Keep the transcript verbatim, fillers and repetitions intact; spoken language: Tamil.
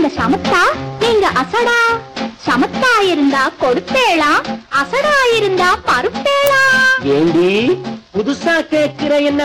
நாங்க சமத்தா நீங்க அசடா, சமத்தா இருந்தா கொடுப்பேளா, அசடா இருந்தா பருப்பேளா. ஏண்டி புதுசா கேட்கிற என்ன